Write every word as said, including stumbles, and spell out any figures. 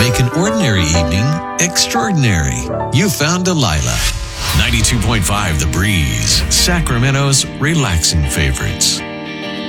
Make an ordinary evening extraordinary. You found Delilah. ninety-two point five The Breeze, Sacramento's relaxing favorites.